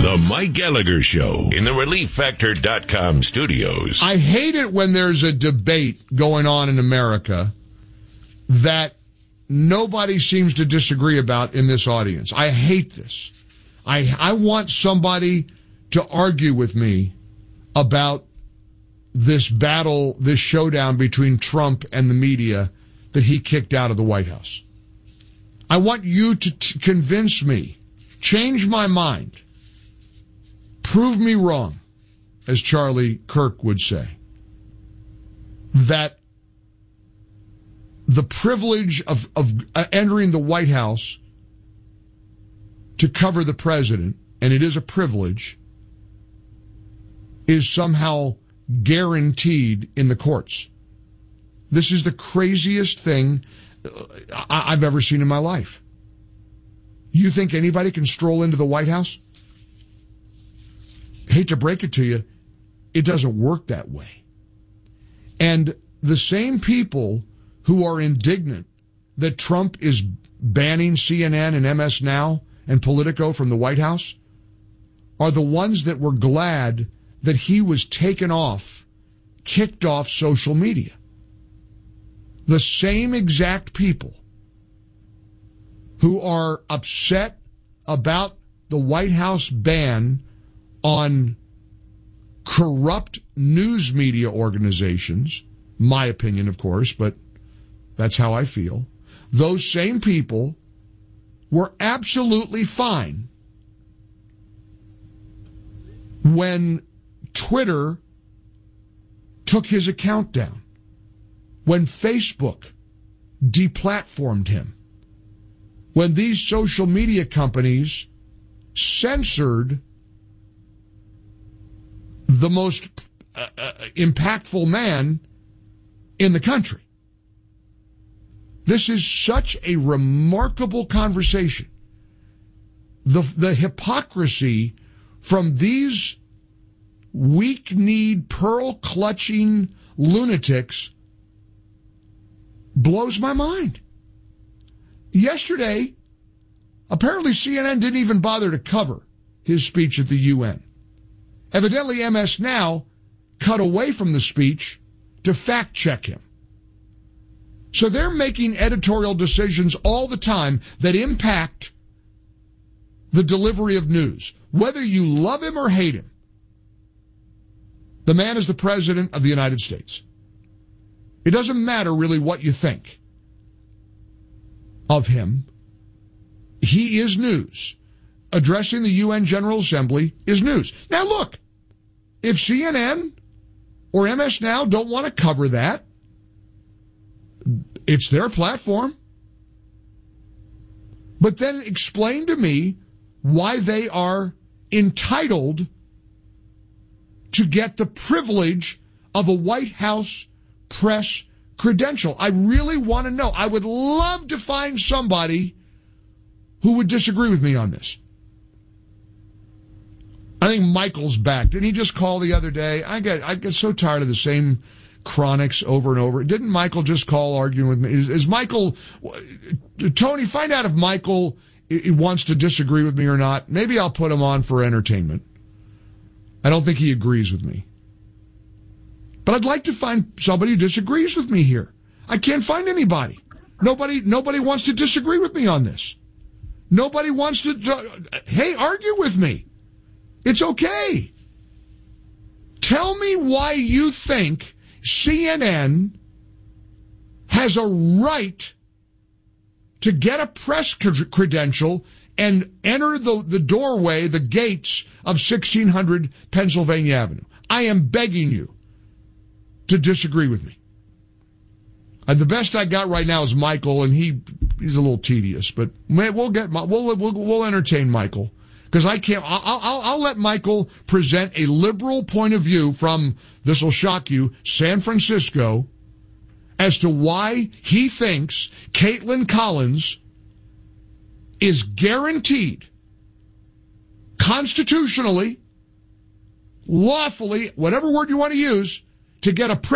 The Mike Gallagher Show in the ReliefFactor.com studios. I hate it when there's a debate going on in America that nobody seems to disagree about in this audience. I hate this. I want somebody to argue with me about this battle, this showdown between Trump and the media that he kicked out of the White House. I want you to convince me, change my mind, prove me wrong, as Charlie Kirk would say, that the privilege of entering the White House to cover the president, and it is a privilege, is somehow guaranteed in the courts. This is the craziest thing I've ever seen in my life. You think anybody can stroll into the White House? Hate to break it to you, it doesn't work that way. And the same people who are indignant that Trump is banning CNN and MS Now and Politico from the White House are the ones that were glad that he was taken off, kicked off social media. The same exact people who are upset about the White House ban on corrupt news media organizations, my opinion, of course, but that's how I feel. Those same people were absolutely fine when Twitter took his account down, when Facebook deplatformed him, when these social media companies censored the most impactful man in the country. This is such a remarkable conversation. The hypocrisy from these weak-kneed, pearl-clutching lunatics blows my mind. Yesterday, apparently CNN didn't even bother to cover his speech at the UN. Evidently, MS Now cut away from the speech to fact-check him. So they're making editorial decisions all the time that impact the delivery of news, whether you love him or hate him. The man is the president of the United States. It doesn't matter really what you think of him. He is news. Addressing the UN General Assembly is news. Now look, if CNN or MS Now don't want to cover that, it's their platform. But then explain to me why they are entitled to get the privilege of a White House press credential. I really want to know. I would love to find somebody who would disagree with me on this. I think Michael's back. Didn't he just call the other day? I get so tired of the same chronics over and over. Didn't Michael just call arguing with me? Is Michael... Tony, find out if Michael wants to disagree with me or not. Maybe I'll put him on for entertainment. I don't think he agrees with me. But I'd like to find somebody who disagrees with me here. I can't find anybody. Nobody wants to disagree with me on this. Nobody wants to... Hey, argue with me. It's okay. Tell me why you think CNN has a right to get a press credential and enter the doorway, the gates of 1600 Pennsylvania Avenue. I am begging you to disagree with me. The best I got right now is Michael, and he's a little tedious, but we'll entertain Michael. Because I can't, I'll let Michael present a liberal point of view from, this will shock you, San Francisco, as to why he thinks Caitlin Collins is guaranteed, constitutionally, lawfully, whatever word you want to use, to get a